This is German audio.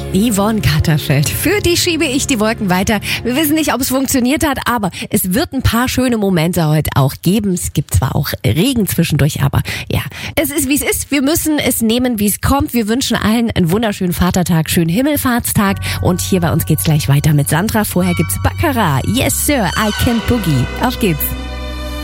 Yvonne Katterfeld. Für die schiebe ich die Wolken weiter. Wir wissen nicht, ob es funktioniert hat, aber es wird ein paar schöne Momente heute auch geben. Es gibt zwar auch Regen zwischendurch, aber ja, es ist, wie es ist. Wir müssen es nehmen, wie es kommt. Wir wünschen allen einen wunderschönen Vatertag, schönen Himmelfahrtstag. Und hier bei uns geht's gleich weiter mit Sandra. Vorher gibt's Baccarat. Yes, Sir, I Can Boogie. Auf geht's.